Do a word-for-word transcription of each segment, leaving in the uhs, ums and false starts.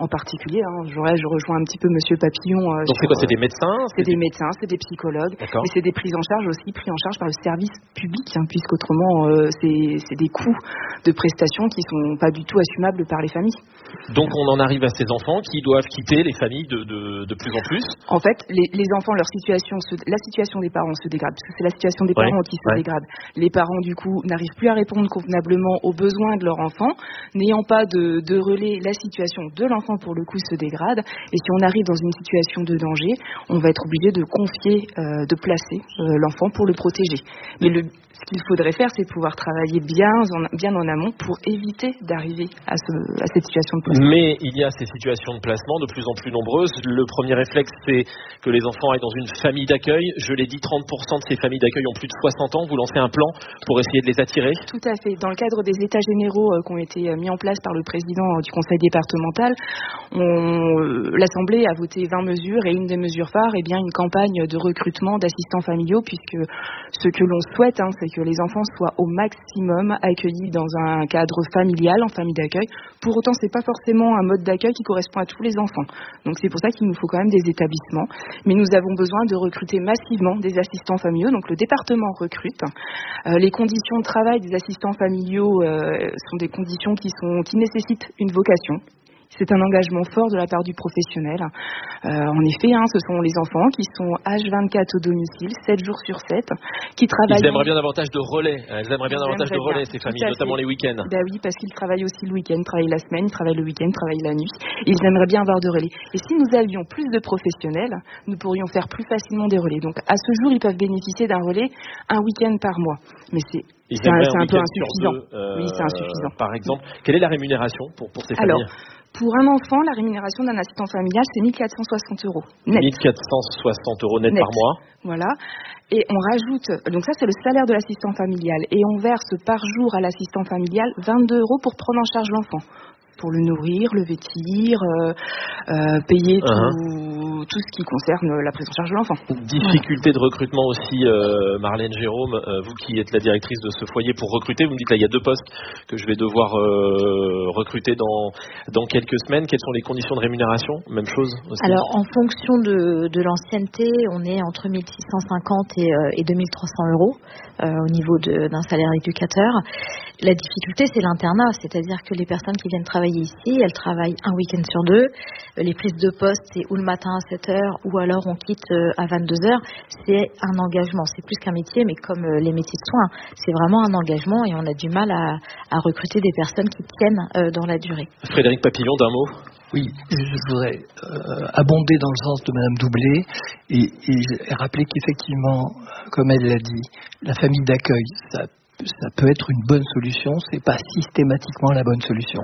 particulier. Hein. Je, je rejoins un petit peu Monsieur Papillon. Euh, Donc sur, c'est quoi? C'est des médecins? C'est des, des médecins, c'est des psychologues. D'accord. Mais c'est des prises en charge aussi, pris en charge par le service public, hein, puisqu'autrement, euh, c'est, c'est des coûts de prestations qui sont pas du tout assumables par les familles. Donc on en arrive à ces enfants qui doivent quitter les familles de, de, de plus en plus. En fait, les, les enfants, leur situation, se, la situation des parents se dégrade, parce que c'est la situation des parents ouais, qui se ouais. dégrade. Les parents, du coup, n'arrivent plus à répondre convenablement aux besoins de leur enfant, n'ayant pas de, de relais, la situation de l'enfant, pour le coup, se dégrade. Et si on arrive dans une situation de danger, on va être obligé de confier, euh, de placer euh, l'enfant pour le protéger. Mais le Ce qu'il faudrait faire, c'est pouvoir travailler bien en, bien en amont pour éviter d'arriver à, ce, à cette situation de placement. Mais il y a ces situations de placement de plus en plus nombreuses. Le premier réflexe, c'est que les enfants aillent dans une famille d'accueil. Je l'ai dit, trente pour cent de ces familles d'accueil ont plus de soixante ans. Vous lancez un plan pour essayer de les attirer? Tout à fait. Dans le cadre des états généraux euh, qui ont été mis en place par le président euh, du conseil départemental, on, euh, l'Assemblée a voté vingt mesures et une des mesures phares est bien une campagne de recrutement d'assistants familiaux, puisque ce que l'on souhaite, hein, c'est que les enfants soient au maximum accueillis dans un cadre familial, en famille d'accueil. Pour autant, c'est pas forcément un mode d'accueil qui correspond à tous les enfants. Donc c'est pour ça qu'il nous faut quand même des établissements. Mais nous avons besoin de recruter massivement des assistants familiaux. Donc le département recrute. Euh, les conditions de travail des assistants familiaux euh, sont des conditions qui sont qui nécessitent une vocation. C'est un engagement fort de la part du professionnel. Euh, en effet, hein, ce sont les enfants qui sont H vingt-quatre au domicile, sept jours sur sept, qui travaillent... Ils aimeraient bien davantage de relais. Ils aimeraient bien davantage de relais, ces familles, notamment les week-ends. Ben oui, parce qu'ils travaillent aussi le week-end, ils travaillent la semaine, ils travaillent le week-end, ils travaillent la nuit. Ils aimeraient bien avoir de relais. Et si nous avions plus de professionnels, nous pourrions faire plus facilement des relais. Donc à ce jour, ils peuvent bénéficier d'un relais un week-end par mois. Mais c'est... Ils c'est un, un, c'est un peu un insuffisant. Deux, euh, oui, c'est insuffisant. Par exemple, quelle est la rémunération pour, pour ces familles? Alors, pour un enfant, la rémunération d'un assistant familial, c'est mille quatre cent soixante euros net. mille quatre cent soixante euros net, net par mois. Voilà. Et on rajoute, donc ça c'est le salaire de l'assistant familial, et on verse par jour à l'assistant familial vingt-deux euros pour prendre en charge l'enfant, pour le nourrir, le vêtir, euh, euh, payer uh-huh. tout, tout ce qui concerne la prise en charge de l'enfant. Difficulté de recrutement aussi, euh, Marlène Jérôme, euh, vous qui êtes la directrice de ce foyer pour recruter, vous me dites là il y a deux postes que je vais devoir euh, recruter dans, dans quelques semaines. Quelles sont les conditions de rémunération? Même chose aussi. Alors en fonction de, de l'ancienneté, on est entre mille six cent cinquante et, euh, et deux mille trois cents euros euh, au niveau de, d'un salaire éducateur. La difficulté, c'est l'internat, c'est-à-dire que les personnes qui viennent travailler ici, elles travaillent un week-end sur deux. Les prises de poste, c'est ou le matin à sept heures ou alors on quitte à vingt-deux heures. C'est un engagement, c'est plus qu'un métier, mais comme les métiers de soins, c'est vraiment un engagement et on a du mal à, à recruter des personnes qui tiennent dans la durée. Frédéric Papillon, d'un mot. Oui, je voudrais euh, abonder dans le sens de Madame Doublet et, et rappeler qu'effectivement, comme elle l'a dit, la famille d'accueil, ça ça peut être une bonne solution, c'est pas systématiquement la bonne solution.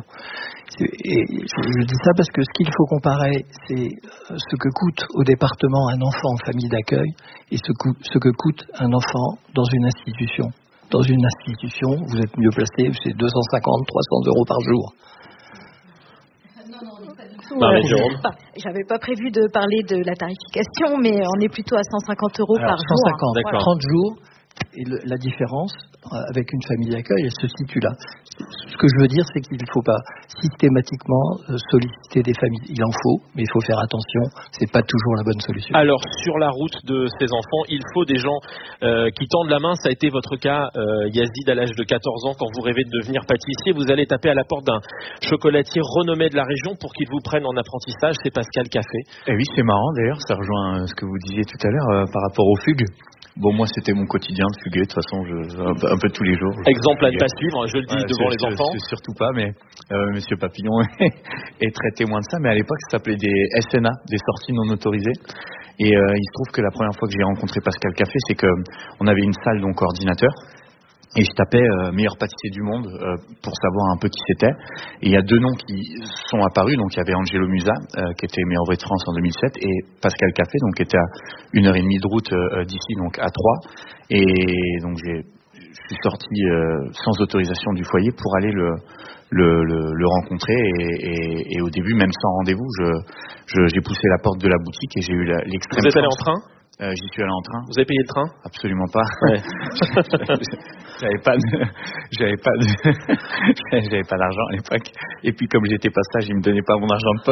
Et je dis ça parce que ce qu'il faut comparer, c'est ce que coûte au département un enfant en famille d'accueil et ce, coût, ce que coûte un enfant dans une institution. Dans une institution, vous êtes mieux placé, c'est deux cent cinquante à trois cents euros par jour. Ouais. Jérôme. J'avais pas prévu de parler de la tarification, mais on est plutôt à cent cinquante euros Alors, par cent cinquante, jour. trente jours. Et le, la différence avec une famille d'accueil, elle se situe là. Ce que je veux dire, c'est qu'il ne faut pas systématiquement solliciter des familles. Il en faut, mais il faut faire attention. C'est pas toujours la bonne solution. Alors, sur la route de ces enfants, il faut des gens euh, qui tendent la main. Ça a été votre cas, euh, Yazid, à l'âge de quatorze ans, quand vous rêvez de devenir pâtissier. Vous allez taper à la porte d'un chocolatier renommé de la région pour qu'il vous prenne en apprentissage. C'est Pascal Café. Et oui, c'est marrant d'ailleurs. Ça rejoint ce que vous disiez tout à l'heure euh, par rapport aux fugues. Bon, moi, c'était mon quotidien de fuguer, de toute façon, je, un, peu, un peu tous les jours. Exemple à ne pas suivre, je le dis ouais, devant je, les enfants. Je, je, surtout pas, mais euh, Monsieur Papillon est, est très témoin de ça. Mais à l'époque, ça s'appelait des S N A, des sorties non autorisées. Et euh, il se trouve que la première fois que j'ai rencontré Pascal Café, c'est qu'on avait une salle, donc ordinateur. Et je tapais euh, meilleur pâtissier du monde euh, pour savoir un peu qui c'était. Et il y a deux noms qui sont apparus. Donc il y avait Angelo Musa, euh, qui était meilleur ouvrier de France en deux mille sept, et Pascal Café, donc qui était à une heure et demie de route euh, d'ici, donc à Troyes. Et donc j'ai, je suis sorti euh, sans autorisation du foyer pour aller le, le, le, le rencontrer. Et, et, et au début, même sans rendez-vous, je, je, j'ai poussé la porte de la boutique et j'ai eu la, l'extrême. Vous êtes allé en train ? Euh, j'y suis allé en train. Vous avez payé le train ? Absolument pas. Ouais. j'avais pas de, j'avais pas de, j'avais pas d'argent à l'époque. Et puis comme j'étais pas sage, ils me donnaient pas mon argent de poche.